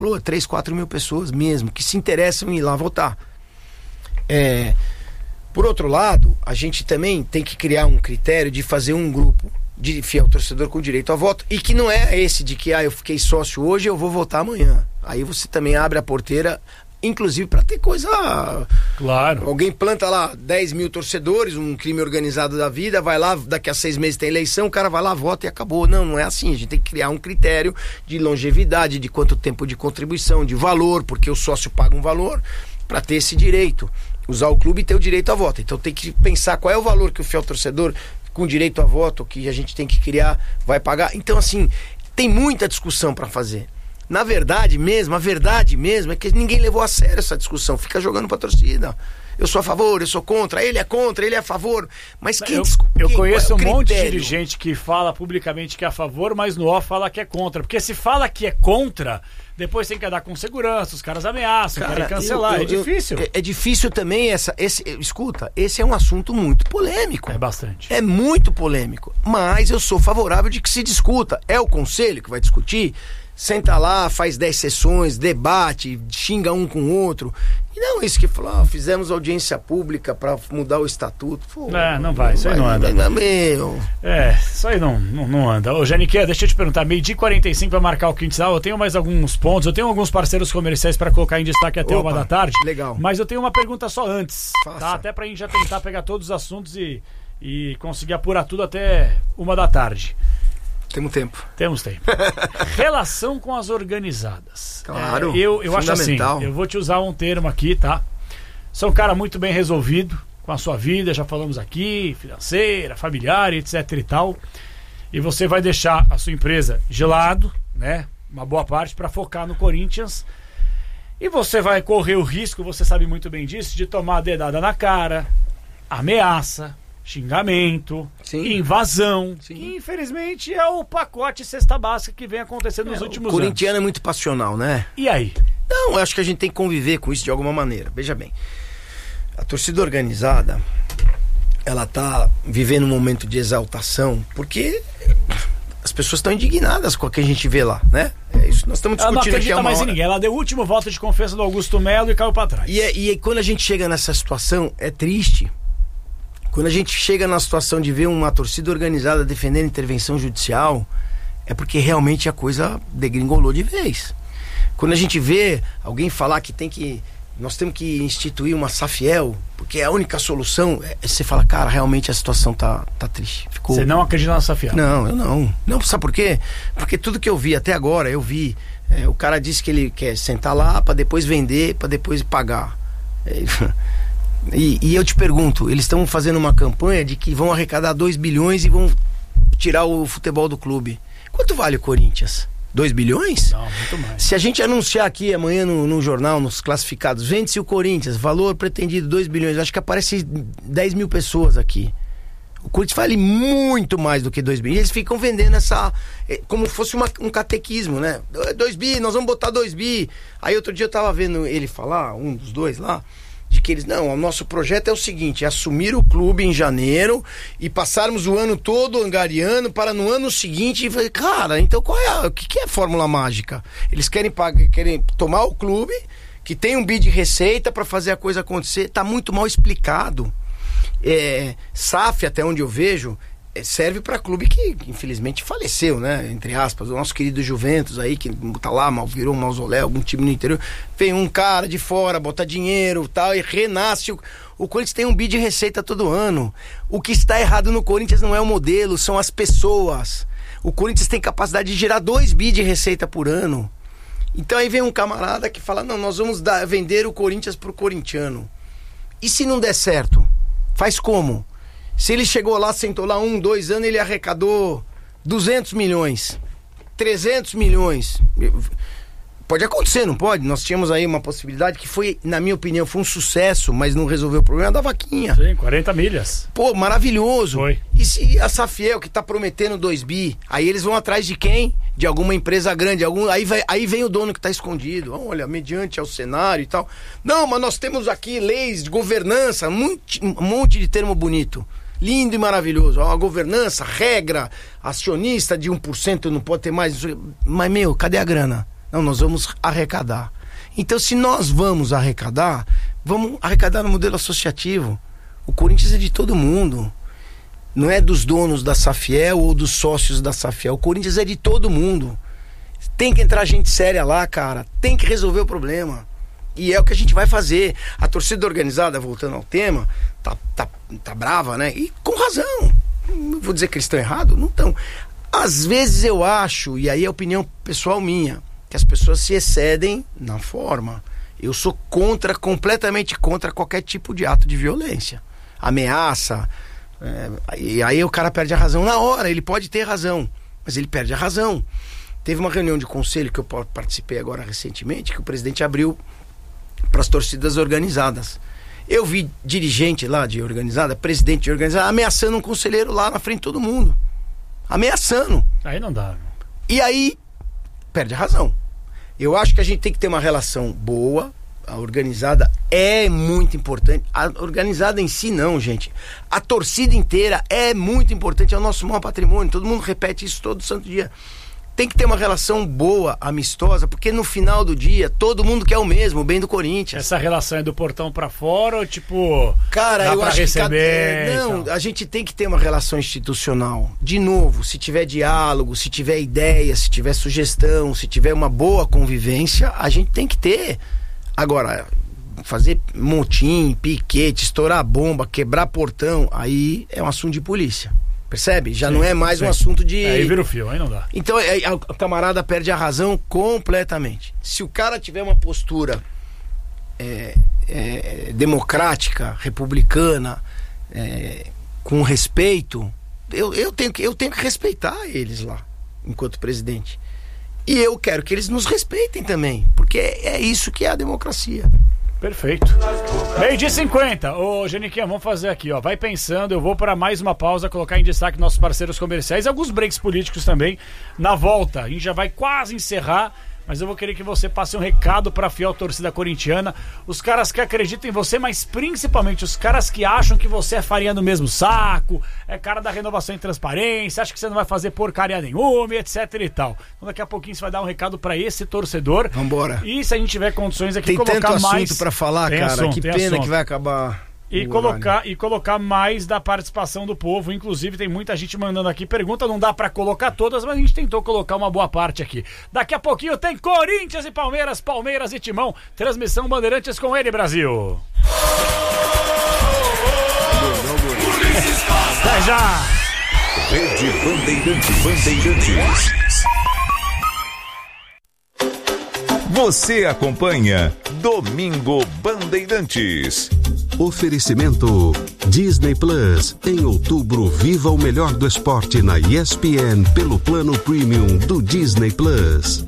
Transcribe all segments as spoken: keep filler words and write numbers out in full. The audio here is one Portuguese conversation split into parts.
três, quatro mil pessoas mesmo, que se interessam em ir lá votar. É, por outro lado, a gente também tem que criar um critério de fazer um grupo de fiel torcedor com direito a voto, e que não é esse de que, ah, eu fiquei sócio hoje, eu vou votar amanhã. Aí você também abre a porteira, inclusive para ter coisa... Claro. Alguém planta lá dez mil torcedores, um crime organizado da vida, vai lá, daqui a seis meses tem eleição, o cara vai lá, vota e acabou. Não, não é assim. A gente tem que criar um critério de longevidade, de quanto tempo de contribuição, de valor, porque o sócio paga um valor para ter esse direito. Usar o clube e ter o direito a voto. Então tem que pensar qual é o valor que o fiel torcedor com direito a voto, que a gente tem que criar, vai pagar. Então, assim, tem muita discussão para fazer. Na verdade mesmo, a verdade mesmo é que ninguém levou a sério essa discussão. Fica jogando pra torcida. Eu sou a favor, eu sou contra, ele é contra, ele é a favor. Mas quem Eu, discu- eu quem, conheço é um monte de critério? dirigente que fala publicamente que é a favor, mas no off fala que é contra. Porque se fala que é contra, depois tem que andar com segurança, os caras ameaçam, Cara, querem cancelar. eu- eu- é difícil. É, é difícil também essa... Esse, escuta, esse é um assunto muito polêmico. É bastante. É muito polêmico. Mas eu sou favorável de que se discuta. É o conselho que vai discutir? Senta lá, faz dez sessões, debate, xinga um com o outro. E não isso que falou, ah, fizemos audiência pública para mudar o estatuto. Pô, É, não vai, isso aí não anda. Não, meu. É, isso aí não, não, não anda. Ô, Janique, deixa eu te perguntar, meio-dia e quarenta e cinco vai marcar o quintal, eu tenho mais alguns pontos, eu tenho alguns parceiros comerciais para colocar em destaque até Opa, uma da tarde. legal. Mas eu tenho uma pergunta só antes, Faça. tá? Até pra gente já tentar pegar todos os assuntos e, e conseguir apurar tudo até uma da tarde. Temos tempo. Temos tempo. Relação com as organizadas. Claro, É, eu eu acho assim, fundamental. eu vou te usar um termo aqui, tá? Sou um cara muito bem resolvido com a sua vida, já falamos aqui, financeira, familiar, etc e tal. E você vai deixar a sua empresa de lado, né? Uma boa parte para focar no Corinthians. E você vai correr o risco, você sabe muito bem disso, de tomar a dedada na cara, ameaça, xingamento, Sim. invasão. Sim. Que, infelizmente, é o pacote cesta básica que vem acontecendo nos É, últimos o corintiano é muito passional, né? anos. E aí? Não, eu acho que a gente tem que conviver com isso de alguma maneira. Veja bem, a torcida organizada, ela tá vivendo um momento de exaltação, porque as pessoas estão indignadas com o que a gente vê lá, né? É isso, nós estamos Ela não discutindo aqui há acredita uma mais em hora. ninguém. Ela deu o último voto de confiança do Augusto Melo e caiu pra trás. E, é, e é, quando a gente chega nessa situação, é triste. Quando a gente chega na situação de ver uma torcida organizada defendendo intervenção judicial, é porque realmente a coisa degringolou de vez. Quando a gente vê alguém falar que tem que... Nós temos que instituir uma Safiel, porque é a única solução, é, você fala, cara, realmente a situação tá, tá triste. Ficou... Você não acredita na Safiel? Não, eu não. Não, sabe por quê? Porque tudo que eu vi até agora, eu vi. É, o cara disse que ele quer sentar lá pra depois vender, pra depois pagar. É, e, e eu te pergunto, eles estão fazendo uma campanha de que vão arrecadar dois bilhões e vão tirar o futebol do clube. Quanto vale o Corinthians? dois bilhões? Não, muito mais. Se a gente anunciar aqui amanhã no, no jornal, nos classificados, vende-se o Corinthians, valor pretendido dois bilhões, acho que aparece dez mil pessoas aqui. O Corinthians vale muito mais do que dois bi. E eles ficam vendendo essa... como fosse uma, um catequismo, né? dois bi, nós vamos botar dois bi. Aí outro dia eu tava vendo ele falar, um dos dois lá, de que eles... Não, o nosso projeto é o seguinte, é assumir o clube em janeiro e passarmos o ano todo angariando para no ano seguinte... E falei, cara, então qual é a... O que, que é a fórmula mágica? Eles querem, pagar, querem tomar o clube, que tem um bi de receita para fazer a coisa acontecer. Tá muito mal explicado. É, S A F, até onde eu vejo, é, serve para clube que infelizmente faleceu, né? Entre aspas, o nosso querido Juventus aí, que tá lá, mal, virou um mausoléu, algum time no interior. Vem um cara de fora, bota dinheiro tal, e renasce. O, o Corinthians tem um bi de receita todo ano. O que está errado no Corinthians não é o modelo, são as pessoas. O Corinthians tem capacidade de gerar dois bi de receita por ano. Então aí vem um camarada que fala, não, nós vamos dar, vender o Corinthians pro corintiano. E se não der certo? Faz como? Se ele chegou lá, sentou lá um, dois anos, ele arrecadou duzentos milhões, trezentos milhões. Pode acontecer, não pode? Nós tínhamos aí uma possibilidade que foi, na minha opinião, foi um sucesso, mas não resolveu o problema da vaquinha. Sim, quarenta milhas. Pô, maravilhoso. Foi. E se a Safiel, que tá prometendo dois bi, aí eles vão atrás de quem? De alguma empresa grande, algum, aí, vai, aí vem o dono que tá escondido. Olha, mediante ao cenário e tal. Não, mas nós temos aqui leis de governança, um monte, um monte de termo bonito. Lindo e maravilhoso. A governança, regra, acionista de um por cento não pode ter mais. Mas, meu, cadê a grana? Não, nós vamos arrecadar. Então, se nós vamos arrecadar, vamos arrecadar no modelo associativo. O Corinthians é de todo mundo. Não é dos donos da Safiel ou dos sócios da Safiel. O Corinthians é de todo mundo. Tem que entrar gente séria lá, cara. Tem que resolver o problema. E é o que a gente vai fazer. A torcida organizada, voltando ao tema, tá, tá, tá brava, né? E com razão. Não vou dizer que eles estão errados. Não estão. Às vezes eu acho, e aí é opinião pessoal minha, que as pessoas se excedem na forma. Eu sou contra, completamente contra qualquer tipo de ato de violência. Ameaça. É, e aí o cara perde a razão na hora. Ele pode ter razão, mas ele perde a razão. Teve uma reunião de conselho que eu participei agora recentemente, que o presidente abriu para as torcidas organizadas. Eu vi dirigente lá de organizada, presidente de organizada, ameaçando um conselheiro lá na frente de todo mundo. Ameaçando. Aí não dá. E aí, perde a razão. Eu acho que a gente tem que ter uma relação boa. A organizada é muito importante. A organizada em si não, gente. A torcida inteira é muito importante. É o nosso maior patrimônio. Todo mundo repete isso todo santo dia. Tem que ter uma relação boa, amistosa, porque no final do dia todo mundo quer o mesmo, o bem do Corinthians. Essa relação é do portão pra fora ou tipo... Cara, dá eu pra acho receber, que... Cada... Não, então. A gente tem que ter uma relação institucional. De novo, se tiver diálogo, se tiver ideia, se tiver sugestão, se tiver uma boa convivência, a gente tem que ter. Agora, fazer motim, piquete, estourar bomba, quebrar portão, aí é um assunto de polícia. Percebe? Já sim, não é mais sim. um assunto de... Aí vira o fio, aí não dá. Então é, a, a camarada perde a razão completamente. Se o cara tiver uma postura é, é, democrática, republicana, é, com respeito, eu, eu, tenho que, eu tenho que respeitar eles lá, enquanto presidente. E eu quero que eles nos respeitem também, porque é, é isso que é a democracia. Perfeito. Meio dia cinquenta. Ô, Geniquinha, vamos fazer aqui, ó. Vai pensando, eu vou para mais uma pausa, colocar em destaque nossos parceiros comerciais e alguns breaks políticos também. Na volta, a gente já vai quase encerrar, mas eu vou querer que você passe um recado para a fiel torcida corintiana. Os caras que acreditam em você, mas principalmente os caras que acham que você é farinha do mesmo saco, é cara da renovação e transparência, acha que você não vai fazer porcaria nenhuma, etc e tal. Então daqui a pouquinho você vai dar um recado para esse torcedor. Vambora. E se a gente tiver condições aqui, tem colocar tanto mais... assunto para falar, tem cara. assunto, que tem pena assunto. que vai acabar... E colocar, e colocar mais da participação do povo. Inclusive tem muita gente mandando aqui pergunta, não dá pra colocar todas, mas a gente tentou colocar uma boa parte aqui. Daqui a pouquinho tem Corinthians e Palmeiras, Palmeiras e Timão, transmissão Bandeirantes com ele, Brasil. Até já! Rede Bandeirantes. Bandeirantes. Você acompanha Domingo Bandeirantes. Oferecimento Disney Plus. Em outubro, viva o melhor do esporte na E S P N pelo plano premium do Disney Plus.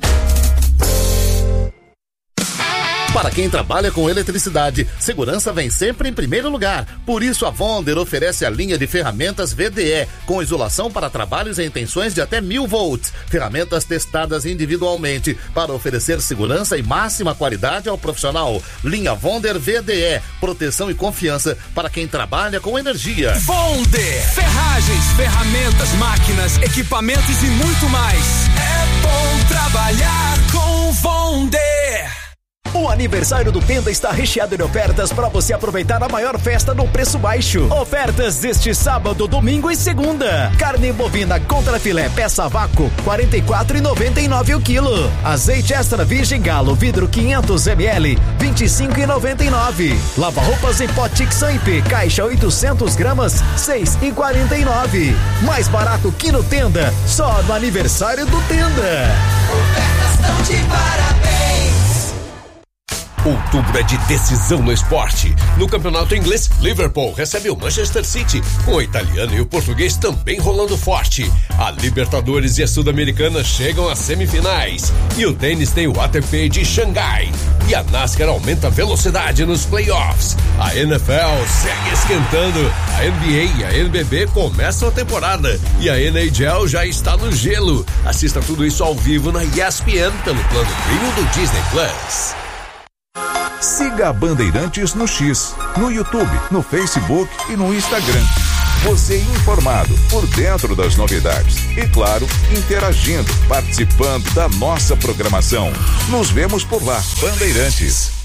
Para quem trabalha com eletricidade, segurança vem sempre em primeiro lugar. Por isso, a Vonder oferece a linha de ferramentas V D E, com isolação para trabalhos em tensões de até mil volts. Ferramentas testadas individualmente para oferecer segurança e máxima qualidade ao profissional. Linha Vonder V D E, proteção e confiança para quem trabalha com energia. Vonder, ferragens, ferramentas, máquinas, equipamentos e muito mais. É bom trabalhar com Vonder. O aniversário do Tenda está recheado de ofertas para você aproveitar a maior festa no preço baixo. Ofertas deste sábado, domingo e segunda. Carne bovina contra filé peça a vácuo, quarenta e quatro reais e noventa e nove centavos o quilo. Azeite extra virgem galo, vidro quinhentos mililitros, vinte e cinco reais e noventa e nove centavos. Lava-roupas em pó Tixamp, caixa oitocentos gramas, seis reais e quarenta e nove centavos. Mais barato que no Tenda, só no aniversário do Tenda. Ofertas estão de parabéns. Outubro é de decisão no esporte. No campeonato inglês, Liverpool recebe o Manchester City, com o italiano e o português também rolando forte. A Libertadores e a Sul-Americana chegam às semifinais. E o tênis tem o A T P de Xangai. E a NASCAR aumenta a velocidade nos playoffs. A N F L segue esquentando. A N B A e a N B B começam a temporada. E a N H L já está no gelo. Assista tudo isso ao vivo na E S P N pelo plano premium do Disney Plus. Siga a Bandeirantes no X, no YouTube, no Facebook e no Instagram. Você informado, por dentro das novidades. E claro, interagindo, participando da nossa programação. Nos vemos por lá. Bandeirantes.